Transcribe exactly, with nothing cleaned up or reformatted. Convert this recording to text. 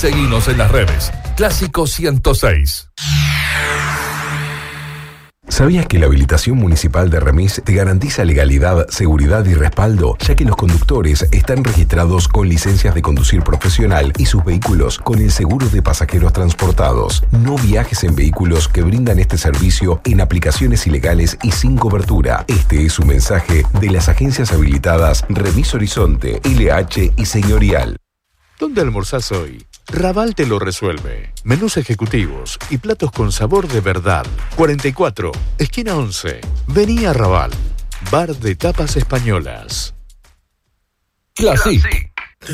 Seguinos en las redes. Clásico ciento seis. ¿Sabías que la habilitación municipal de Remis te garantiza legalidad, seguridad y respaldo, ya que los conductores están registrados con licencias de conducir profesional y sus vehículos con el seguro de pasajeros transportados? No viajes en vehículos que brindan este servicio en aplicaciones ilegales y sin cobertura. Este es un mensaje de las agencias habilitadas Remis Horizonte, L H y Señorial. ¿Dónde almorzás hoy? Raval te lo resuelve. Menús ejecutivos y platos con sabor de verdad. cuarenta y cuatro, esquina once. Vení a Raval. Bar de tapas españolas. Classic.